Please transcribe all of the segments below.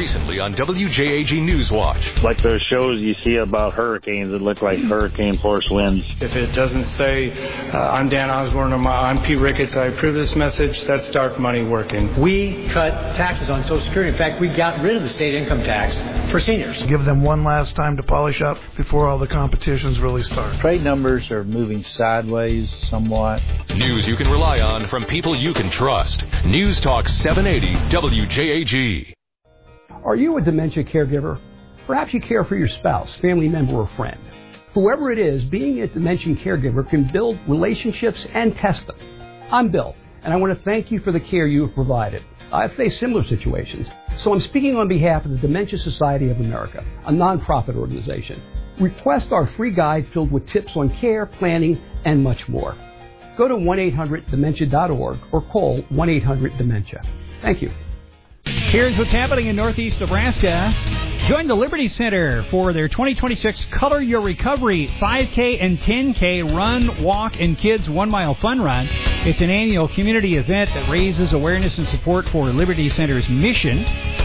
recently on WJAG News Watch. Like those shows you see about hurricanes that look like hurricane force winds. If it doesn't say, I'm Dan Osborne or I'm Pete Ricketts, I approve this message, that's dark money working. We cut taxes on Social Security. In fact, we got rid of the state income tax for seniors. Give them one last time to polish up before all the competitions really start. Trade numbers are moving sideways somewhat. News you can rely on from people you can trust. News Talk 780 WJAG. Are you a dementia caregiver? Perhaps you care for your spouse, family member, or friend. Whoever it is, being a dementia caregiver can build relationships and test them. I'm Bill, and I want to thank you for the care you have provided. I've faced similar situations, so I'm speaking on behalf of the Dementia Society of America, a nonprofit organization. Request our free guide filled with tips on care, planning, and much more. Go to 1-800-DEMENTIA.org or call 1-800-DEMENTIA. Thank you. Here's what's happening in northeast Nebraska. Join the Liberty Center for their 2026 Color Your Recovery 5K and 10K Run, Walk, and Kids 1 Mile Fun Run. It's an annual community event that raises awareness and support for Liberty Center's mission.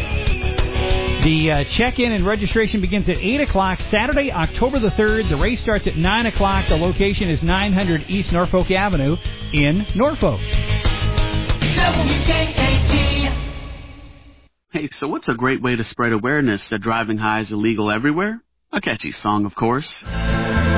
The check-in and registration begins at 8 o'clock Saturday, October the 3rd. The race starts at 9 o'clock. The location is 900 East Norfolk Avenue in Norfolk. Hey, so what's a great way to spread awareness that driving high is illegal everywhere? A catchy song, of course.